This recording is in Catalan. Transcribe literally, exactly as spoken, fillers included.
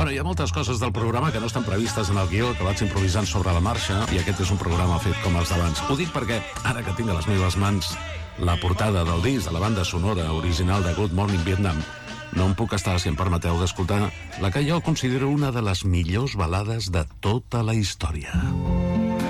Bueno, hi ha moltes coses del programa que no estan previstes en el guió, que vaig improvisant sobre la marxa, i aquest és un programa fet com els d'abans. Ho dic perquè, ara que tinc a les meves mans la portada del disc de la banda sonora original de Good Morning Vietnam, no em puc estar, si em permeteu, d'escoltar la que jo considero una de les millors balades de tota la història.